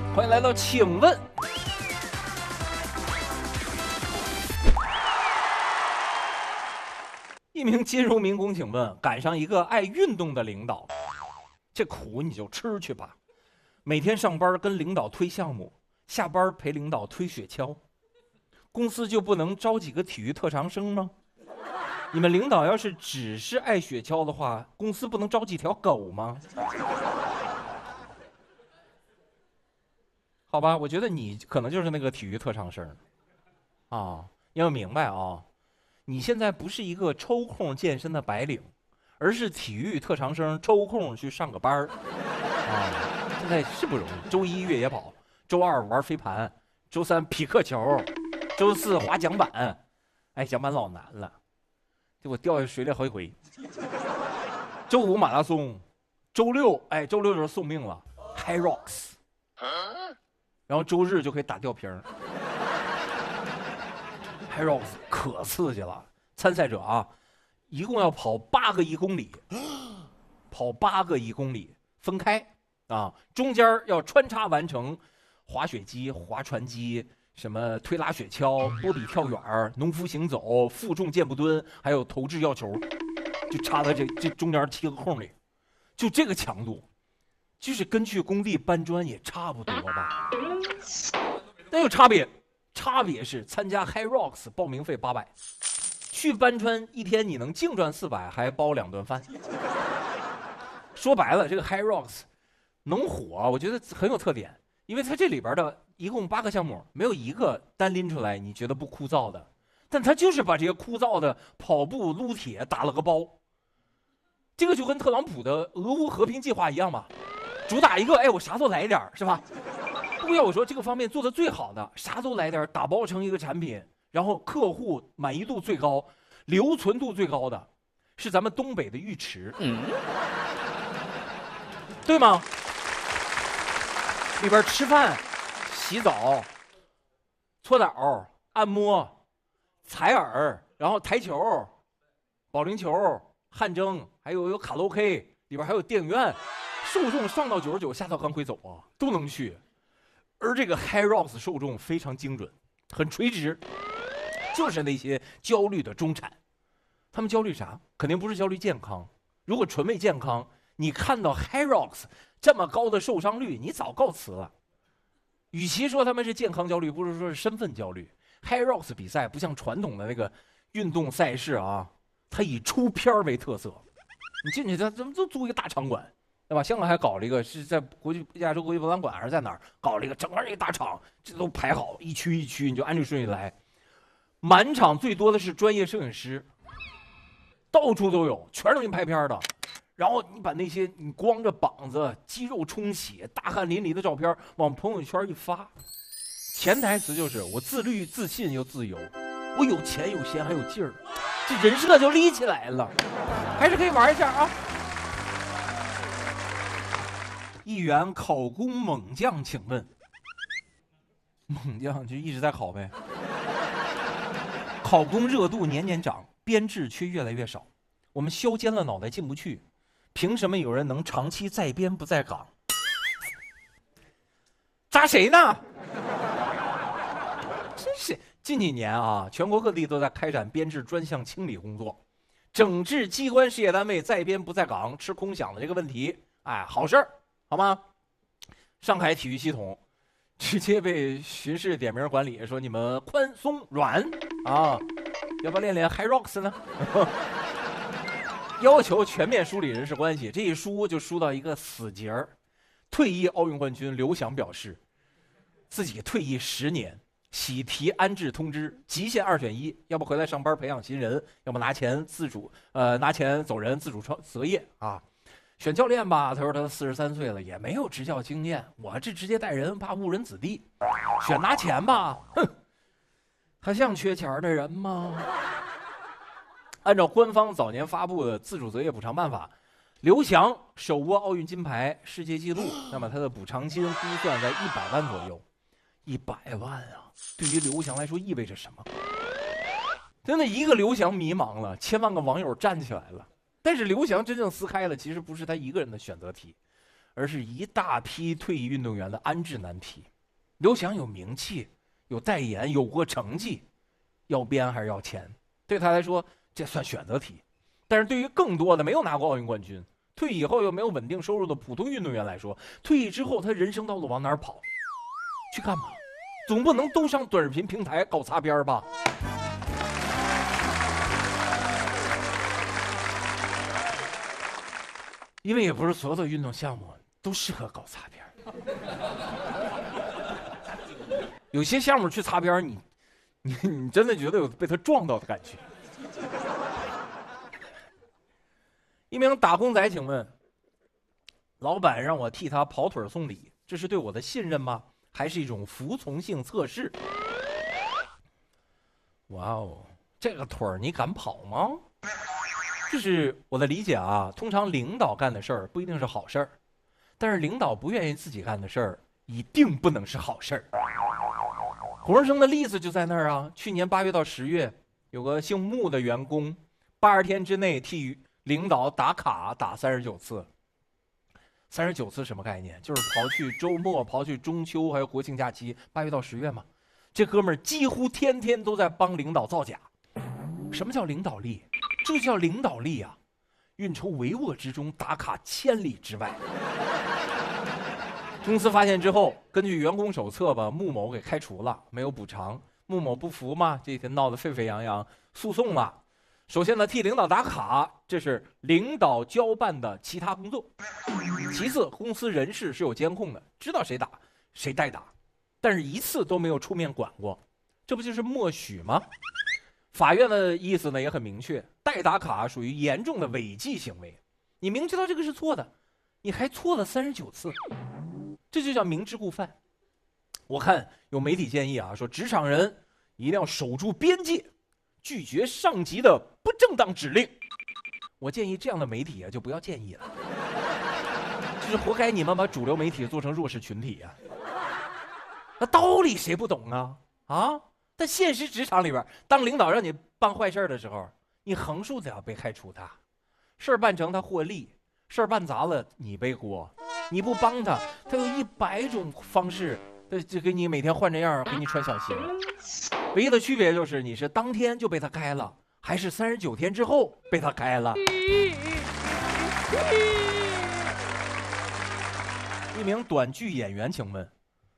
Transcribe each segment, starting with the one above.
欢迎来到请问。一名金融民工请问赶上一个爱运动的领导，这苦你就吃去吧。每天上班跟领导推项目，下班陪领导推雪橇，公司就不能招几个体育特长生吗？你们领导要是只是爱雪橇的话，公司不能招几条狗吗？好吧，我觉得你可能就是那个体育特长生啊，要明白啊，你现在不是一个抽空健身的白领，而是体育特长生抽空去上个班儿啊。现在是不容易，周一越野跑，周二玩飞盘，周三匹克球，周四滑桨板，哎，桨板老难了，结果掉下水里好几回。周五马拉松，周六就是送命了 ，High Rocks。然后周日就可以打吊瓶儿 ，High Rocks 可刺激了。参赛者啊，一共要跑8个1公里，跑8个1公里，分开啊，中间要穿插完成滑雪机、划船机、什么推拉雪橇、波比跳远、农夫行走、负重健步蹲，还有投掷药球，就插在这中间7个空里，就这个强度。就是跟去工地搬砖也差不多吧，但有差别，差别是参加 High Rocks 报名费800，去搬砖一天你能净赚400，还包2顿饭。说白了，这个 High Rocks 能火，我觉得很有特点，因为它这里边的一共8个项目，没有一个单拎出来你觉得不枯燥的，但它就是把这些枯燥的跑步、撸铁打了个包。这个就跟特朗普的俄乌和平计划一样嘛。主打一个，哎，我啥都来点是吧？不要我说这个方面做的最好的，啥都来点，打包成一个产品，然后客户满意度最高、留存度最高的，是咱们东北的浴池，对吗？里边吃饭、洗澡、搓澡、按摩、采耳，然后台球、保龄球、汗蒸，还有卡拉 OK， 里边还有电影院。受众上到99，下到钢盔走啊，都能去。而这个 High Rocks 受众非常精准，很垂直，就是那些焦虑的中产。他们焦虑啥？肯定不是焦虑健康。如果纯为健康，你看到 High Rocks 这么高的受伤率，你早告辞了。与其说他们是健康焦虑，不如说是身份焦虑。High Rocks 比赛不像传统的那个运动赛事啊，它以出片为特色。你进去，他怎么都租一个大场馆。对吧？香港还搞了一个，是在亚洲国际博览馆还是在哪儿搞了一个整个一个大场，这都排好一区一区，你就按这顺序来。满场最多的是专业摄影师，到处都有，全是给你拍片的。然后你把那些你光着膀子、肌肉充血、大汗淋漓的照片往朋友圈一发，潜台词就是我自律、自信又自由，我有钱有闲还有劲儿，这人设就立起来了，还是可以玩一下啊。一员考公猛将，请问，猛将就一直在考呗。考公热度年年涨，编制却越来越少，我们削尖了脑袋进不去，凭什么有人能长期在编不在岗？扎谁呢？真是近几年啊，全国各地都在开展编制专项清理工作，整治机关事业单位在编不在岗、吃空饷的这个问题。哎，好事儿。好吗？上海体育系统直接被巡视点名管理，说你们宽松软啊，要不要练练 High Rocks 呢？要求全面梳理人事关系，这一梳就梳到一个死结儿。退役奥运冠军刘翔表示，自己退役10年，喜提安置通知，极限2选1，要不回来上班培养新人，要不拿钱走人，自主择业啊。选教练吧，他说他43岁了，也没有执教经验，我这直接带人怕误人子弟。选拿钱吧，哼，他像缺钱的人吗？按照官方早年发布的自主择业补偿办法，刘翔手握奥运金牌世界纪录，那么他的补偿金估算在100万左右。100万啊，对于刘翔来说意味着什么？真的一个刘翔迷茫了，千万个网友站起来了。但是刘翔真正撕开了，其实不是他一个人的选择题， 而是一大批退役运动员的安置难题。刘翔有名气，有代言，有过成绩，要编还是要钱？对他来说，这算选择题。但是对于更多的没有拿过奥运冠军、退役以后又没有稳定收入的普通运动员来说，退役之后他人生道路往哪儿跑？去干嘛？总不能都上短视频平台搞擦边吧？因为也不是所有的运动项目都适合搞擦边。有些项目去擦边，你真的觉得有被他撞到的感觉。一名打工仔，请问，老板让我替他跑腿送礼，这是对我的信任吗？还是一种服从性测试？哇哦，这个腿儿你敢跑吗？这是我的理解啊。通常领导干的事儿不一定是好事儿，但是领导不愿意自己干的事儿一定不能是好事儿。胡荣生的例子就在那儿啊。去年8月到10月，有个姓穆的员工，80天之内替领导打卡打39次。39次什么概念？就是刨去周末、刨去中秋还有国庆假期，8月到10月嘛。这哥们儿几乎天天都在帮领导造假。什么叫领导力？这叫领导力啊！运筹帷幄之中，打卡千里之外。公司发现之后，根据员工手册把穆某给开除了，没有补偿。穆某不服嘛，这天闹得沸沸扬扬，诉讼了。首先呢，替领导打卡，这是领导交办的其他工作。其次，公司人事是有监控的，知道谁打谁代打，但是一次都没有出面管过，这不就是默许吗？法院的意思呢也很明确，代打卡属于严重的违纪行为。你明知道这个是错的，你还错了39次，这就叫明知故犯。我看有媒体建议啊，说职场人一定要守住边界，拒绝上级的不正当指令。我建议这样的媒体啊就不要建议了，就是活该你们把主流媒体做成弱势群体啊。那道理谁不懂啊？啊！但现实职场里边，当领导让你办坏事的时候，你横竖得要被开除他。事儿办成他获利，事儿办砸了你背锅。你不帮他，他有100种方式，就给你每天换着样给你穿小鞋。唯一的区别就是你是当天就被他开了，还是39天之后被他开了。一名短剧演员，请问，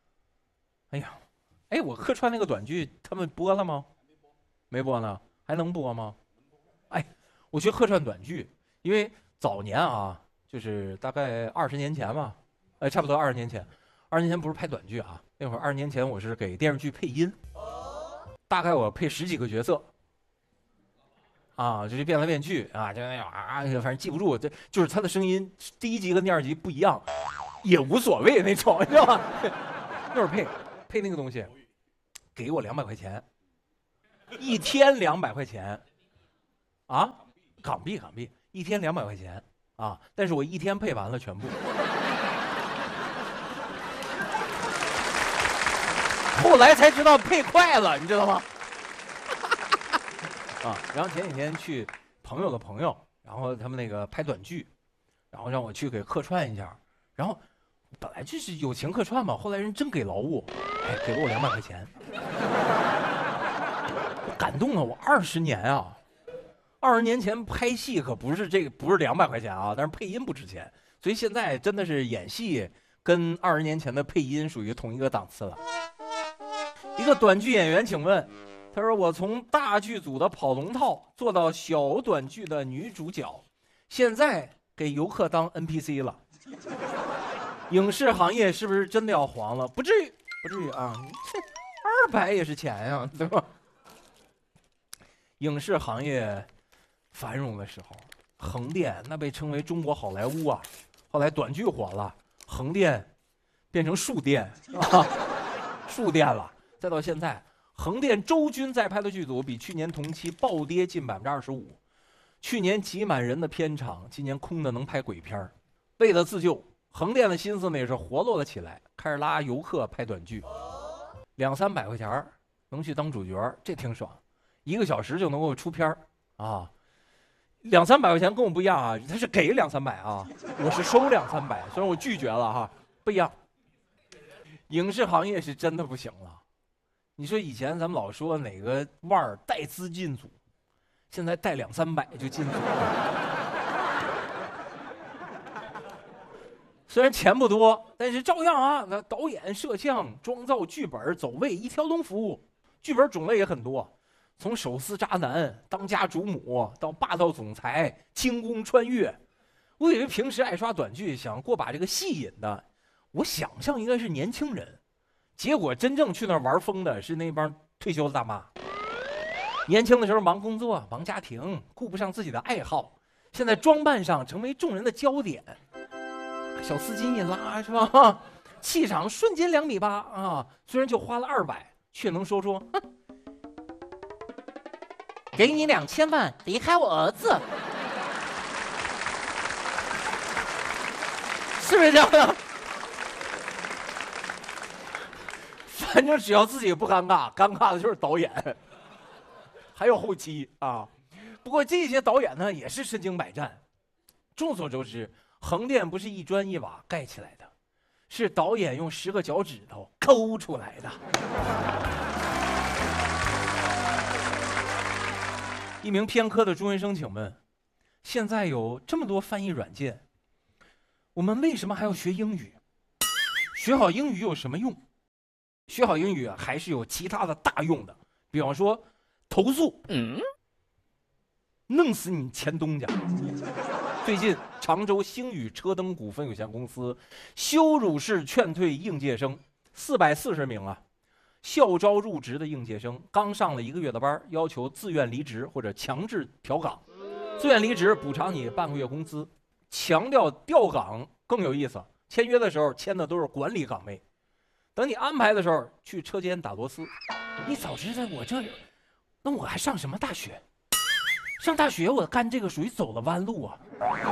我客串那个短剧，他们播了吗？没播呢，还能播吗？我学客串短剧，因为早年啊，就是大概20年前吧，差不多20年前，20年前不是拍短剧啊，那会儿20年前我是给电视剧配音，大概我配10几个角色，啊，就是变来变去啊，就反正记不住，这就是他的声音，第1集跟第2集不一样，也无所谓那种，你知道吗？那会儿配那个东西。给我200块钱，1天200块钱，啊，港币，1天200块钱啊！但是我1天配完了全部，后来才知道配快了，你知道吗？啊，然后前几天去朋友的朋友，然后他们那个拍短剧，然后让我去给客串一下，然后本来就是友情客串嘛，后来人真给劳务，给了我200块钱。感动了我20年啊！20年前拍戏可不是200块钱啊，但是配音不值钱，所以现在真的是演戏跟20年前的配音属于同一个档次了。一个短剧演员，请问，他说我从大剧组的跑龙套做到小短剧的女主角，现在给游客当 NPC 了。影视行业是不是真的要黄了？不至于啊，200也是钱呀，对吧？影视行业繁荣的时候，横店那被称为中国好莱坞啊。后来短剧火了，横店变成树店啊，树店了。再到现在，横店周军在拍的剧组比去年同期暴跌近25%。去年挤满人的片场，今年空的能拍鬼片。为了自救，横店的心思呢也是活络了起来，开始拉游客拍短剧，200-300块钱能去当主角，这挺爽。1个小时就能够出片啊！ 200-300块钱跟我不一样啊，他是给200-300啊，我是收200-300，虽然我拒绝了哈，不一样。影视行业是真的不行了。你说以前咱们老说哪个腕儿带资进组，现在带200-300就进组了。虽然钱不多，但是照样啊，那导演、摄像、妆造、剧本、走位一条龙服务，剧本种类也很多。从手撕渣男、当家主母到霸道总裁、轻功穿越，我以为平时爱刷短剧想过把这个戏瘾的，我想象应该是年轻人，结果真正去那儿玩疯的是那帮退休的大妈。年轻的时候忙工作、忙家庭，顾不上自己的爱好，现在装扮上成为众人的焦点，小丝巾一拉是吧？气场瞬间2.8米啊！虽然就花了200，却能说出。给你2000万，离开我儿子，是不是这样的？反正只要自己不尴尬，尴尬的就是导演，还有后期啊。不过这些导演呢，也是身经百战。众所周知，横店不是一砖一瓦盖起来的，是导演用10个脚趾头抠出来的。一名偏科的中学生，请问，现在有这么多翻译软件，我们为什么还要学英语？学好英语有什么用？学好英语啊，还是有其他的大用的，比方说投诉，弄死你前东家。最近，常州星宇车灯股份有限公司羞辱式劝退应届生440名啊。校招入职的应届生刚上了1个月的班，要求自愿离职或者强制调岗。自愿离职补偿你半个月工资，强调调岗更有意思。签约的时候签的都是管理岗位，等你安排的时候去车间打螺丝。你早知道我这，那我还上什么大学？上大学我干这个属于走了弯路啊。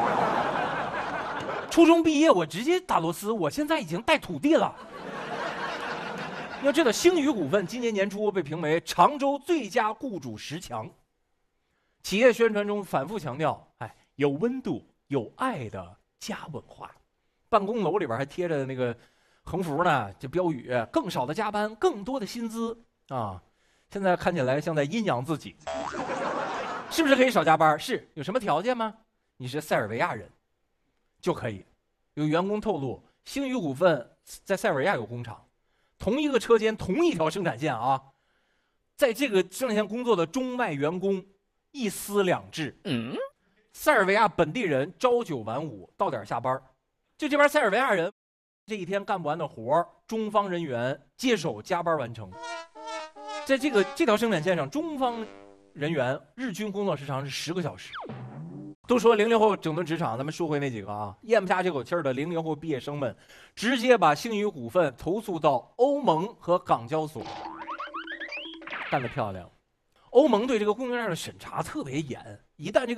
初中毕业我直接打螺丝，我现在已经带土地了。要知道，星宇股份今年年初被评为常州最佳雇主10强。企业宣传中反复强调，有温度、有爱的家文化。办公楼里边还贴着那个横幅呢，这标语：更少的加班，更多的薪资啊！现在看起来像在阴阳自己。是不是可以少加班？是，有什么条件吗？你是塞尔维亚人就可以。有员工透露，星宇股份在塞尔维亚有工厂。同一个车间，同一条生产线啊，在这个生产线工作的中外员工一丝两制。塞尔维亚本地人朝9晚5，到点下班。就这边塞尔维亚人，这一天干不完的活，中方人员接手加班完成。在这条生产线上，中方人员日均工作时长是10个小时。都说00后整顿职场，咱们说回那几个啊，咽不下这口气儿的00后毕业生们，直接把星宇股份投诉到欧盟和港交所。干得漂亮！欧盟对这个供应链的审查特别严，一旦这个